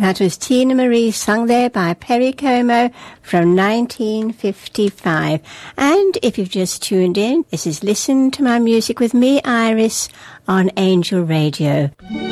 That was Tina Marie, sung there by Perry Como from 1955. And if you've just tuned in, this is Listen to My Music with me, Iris, on Angel Radio.